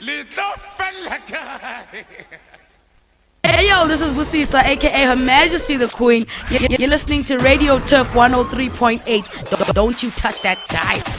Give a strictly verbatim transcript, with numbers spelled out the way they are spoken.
Hey yo, this is Busisa, aka Her Majesty the Queen. You're listening to Radio Turf one oh three point eight. Don't you touch that dial.